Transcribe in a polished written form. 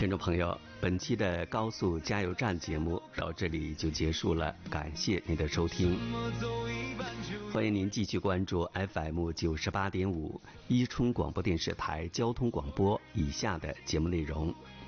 听众朋友，本期的高速加油站节目到这里就结束了，感谢您的收听。欢迎您继续关注 FM98.5 伊春广播电视台交通广播以下的节目内容。